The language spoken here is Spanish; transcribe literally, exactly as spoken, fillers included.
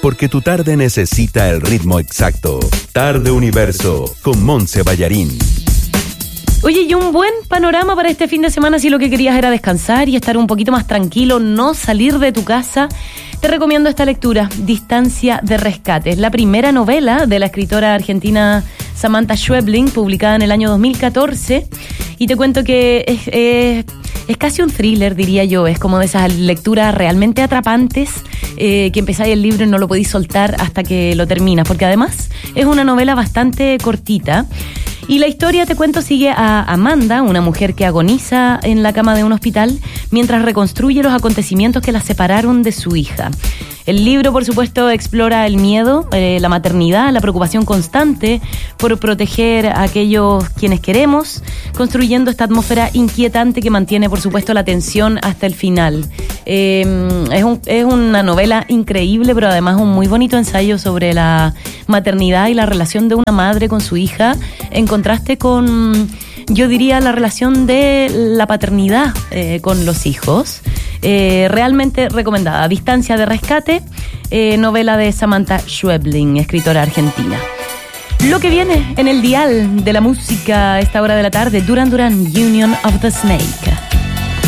porque tu tarde necesita el ritmo exacto. Tarde Universo, con Montse Ballarín. Oye, y un buen panorama para este fin de semana si lo que querías era descansar y estar un poquito más tranquilo, no salir de tu casa. Te recomiendo esta lectura, Distancia de Rescate. Es la primera novela de la escritora argentina Samantha Schweblin, publicada en el año dos mil catorce. Y te cuento que es, es, es casi un thriller, diría yo. Es como de esas lecturas realmente atrapantes eh, que empezáis el libro y no lo podéis soltar hasta que lo terminas. Porque además es una novela bastante cortita. Y la historia, te cuento, sigue a Amanda, una mujer que agoniza en la cama de un hospital mientras reconstruye los acontecimientos que la separaron de su hija. El libro, por supuesto, explora el miedo, eh, la maternidad, la preocupación constante por proteger a aquellos quienes queremos, construyendo esta atmósfera inquietante que mantiene, por supuesto, la tensión hasta el final. Eh, es, un, es una novela increíble, pero además un muy bonito ensayo sobre la maternidad y la relación de una madre con su hija, en contraste con, yo diría, la relación de la paternidad eh, con los hijos. Eh, realmente recomendada. Distancia de Rescate, eh, novela de Samantha Schweblin, escritora argentina. Lo que viene en el dial de la música a esta hora de la tarde, Duran Duran, Union of the Snake.